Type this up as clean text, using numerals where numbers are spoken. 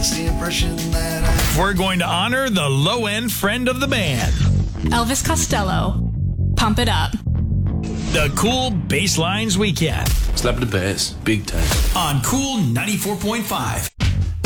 That's the impression that I... We're going to honor the low-end friend of the band. Elvis Costello. Pump it up. The Cool Basslines Weekend. Slap the bass, big time. On Cool 94.5.